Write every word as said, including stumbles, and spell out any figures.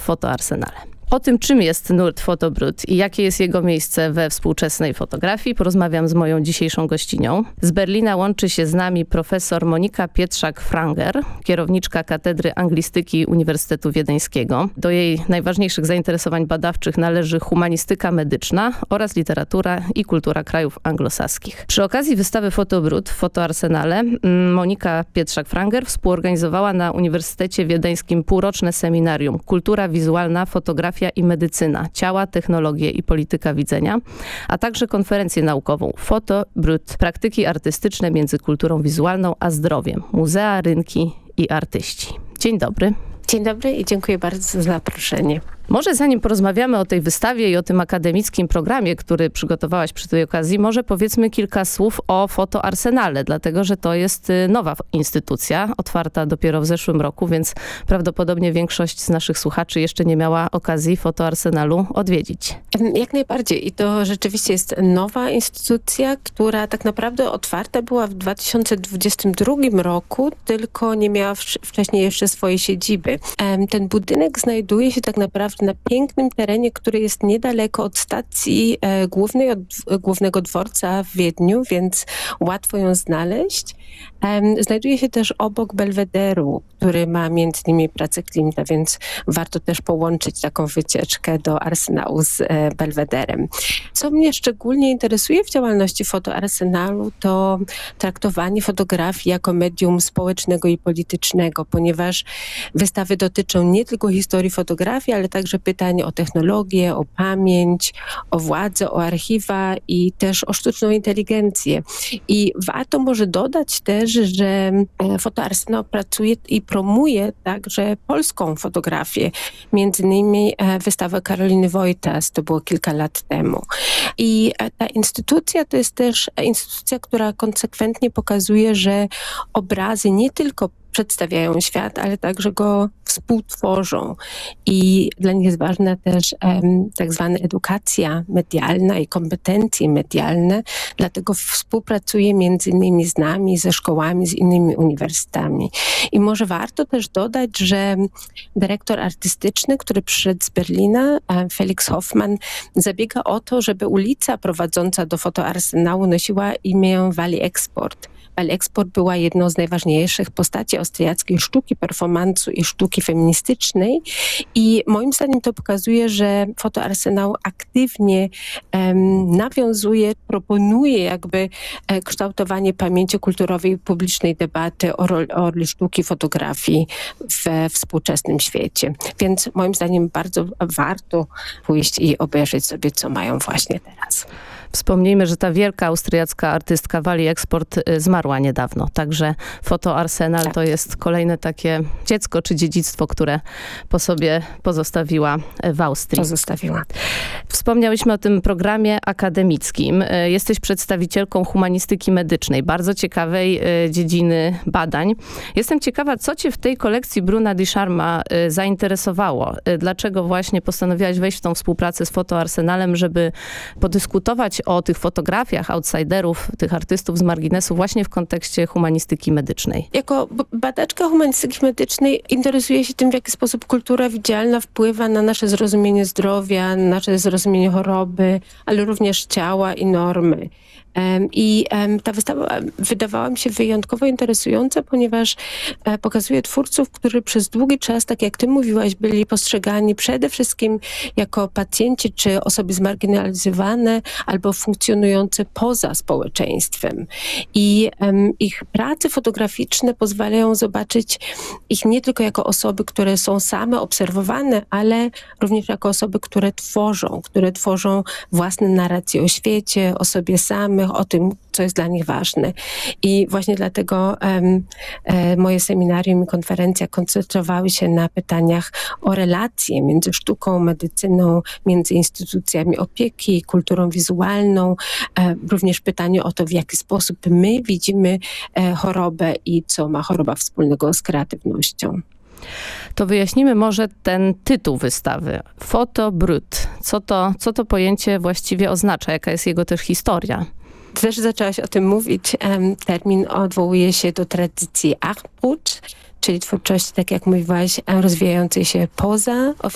Fotoarsenale. O tym, czym jest nurt Fotobrut i jakie jest jego miejsce we współczesnej fotografii, porozmawiam z moją dzisiejszą gościnią. Z Berlina łączy się z nami profesor Monika Pietrzak-Franger, kierowniczka Katedry Anglistyki Uniwersytetu Wiedeńskiego. Do jej najważniejszych zainteresowań badawczych należy humanistyka medyczna oraz literatura i kultura krajów anglosaskich. Przy okazji wystawy Fotobrut w Fotoarsenale Monika Pietrzak-Franger współorganizowała na Uniwersytecie Wiedeńskim półroczne seminarium Kultura wizualna, fotografia i medycyna, ciała, technologie i polityka widzenia, a także konferencję naukową Fotobrut, praktyki artystyczne między kulturą wizualną a zdrowiem, muzea, rynki i artyści. Dzień dobry. Dzień dobry i dziękuję bardzo za zaproszenie. Może zanim porozmawiamy o tej wystawie i o tym akademickim programie, który przygotowałaś przy tej okazji, może powiedzmy kilka słów o Fotoarsenale, dlatego że to jest nowa instytucja, otwarta dopiero w zeszłym roku, więc prawdopodobnie większość z naszych słuchaczy jeszcze nie miała okazji Fotoarsenalu odwiedzić. Jak najbardziej. I to rzeczywiście jest nowa instytucja, która tak naprawdę otwarta była w dwa tysiące dwudziestym drugim roku, tylko nie miała wcześniej jeszcze swojej siedziby. Ten budynek znajduje się tak naprawdę na pięknym terenie, który jest niedaleko od stacji e, głównej, od e, głównego dworca w Wiedniu, więc łatwo ją znaleźć. E, znajduje się też obok Belwederu, który ma między innymi pracę Klimta, więc warto też połączyć taką wycieczkę do Arsenału z e, Belwederem. Co mnie szczególnie interesuje w działalności Fotoarsenalu, to traktowanie fotografii jako medium społecznego i politycznego, ponieważ wystawy dotyczą nie tylko historii fotografii, ale także pytań o technologię, o pamięć, o władzę, o archiwa i też o sztuczną inteligencję. I warto może dodać też, że Fotoarsenał pracuje i promuje także polską fotografię. Między innymi wystawę Karoliny Wojtas, to było kilka lat temu. I ta instytucja to jest też instytucja, która konsekwentnie pokazuje, że obrazy nie tylko przedstawiają świat, ale także go współtworzą. I dla nich jest ważna też um, tak zwana edukacja medialna i kompetencje medialne. Dlatego współpracuje między innymi z nami, ze szkołami, z innymi uniwersytetami. I może warto też dodać, że dyrektor artystyczny, który przyszedł z Berlina, Felix Hoffmann, zabiega o to, żeby ulica prowadząca do Fotoarsenału nosiła imię Wally Export. Wally Export była jedną z najważniejszych postaci austriackiej sztuki performansu i sztuki feministycznej i moim zdaniem to pokazuje, że Fotoarsenał aktywnie um, nawiązuje, proponuje jakby e, kształtowanie pamięci kulturowej i publicznej debaty o, roli, o roli sztuki, fotografii we współczesnym świecie. Więc moim zdaniem bardzo warto pójść i obejrzeć sobie, co mają właśnie teraz. Wspomnijmy, że ta wielka austriacka artystka Wally Export zmarła niedawno, także Fotoarsenal tak. To jest kolejne takie dziecko czy dziedzictwo, które po sobie pozostawiła w Austrii. Pozostawiła. Wspomniałyśmy o tym programie akademickim. Jesteś przedstawicielką humanistyki medycznej, bardzo ciekawej dziedziny badań. Jestem ciekawa, co cię w tej kolekcji Bruna Ducharme'a zainteresowało? Dlaczego właśnie postanowiłaś wejść w tą współpracę z Fotoarsenalem, żeby podyskutować o tych fotografiach outsiderów, tych artystów z marginesu właśnie w kontekście humanistyki medycznej? Jako badaczka humanistyki medycznej interesuję się tym, w jaki sposób kultura widzialna wpływa na nasze zrozumienie zdrowia, na nasze zrozumienie choroby, ale również ciała i normy. I ta wystawa wydawała mi się wyjątkowo interesująca, ponieważ pokazuje twórców, którzy przez długi czas, tak jak ty mówiłaś, byli postrzegani przede wszystkim jako pacjenci czy osoby zmarginalizowane albo funkcjonujące poza społeczeństwem. I um, ich prace fotograficzne pozwalają zobaczyć ich nie tylko jako osoby, które są same obserwowane, ale również jako osoby, które tworzą, które tworzą własne narracje o świecie, o sobie samych, o tym, co jest dla nich ważne. I właśnie dlatego um, e, moje seminarium i konferencja koncentrowały się na pytaniach o relacje między sztuką, medycyną, między instytucjami opieki, kulturą wizualną, e, również pytanie o to, w jaki sposób my widzimy e, chorobę i co ma choroba wspólnego z kreatywnością. To wyjaśnimy może ten tytuł wystawy. Fotobrut. Co to, co to pojęcie właściwie oznacza? Jaka jest jego też historia? Też zaczęłaś o tym mówić. Termin odwołuje się do tradycji Artbrut, czyli twórczości, tak jak mówiłaś, rozwijającej się poza